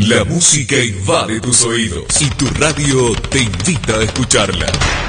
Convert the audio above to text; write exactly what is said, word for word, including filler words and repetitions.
La música invade tus oídos y tu radio te invita a escucharla.